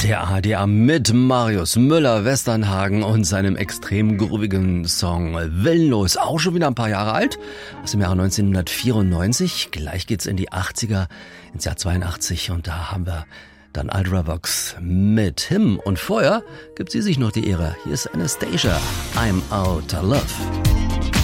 Der ADA mit Marius Müller-Westernhagen und seinem extrem groovigen Song Willenlos. Auch schon wieder ein paar Jahre alt, aus dem Jahre 1994. Gleich geht's in die 80er, ins Jahr 82 und da haben wir dann Ultravox mit Him. Und vorher gibt sie sich noch die Ehre. Hier ist Anastacia, I'm Out of Love.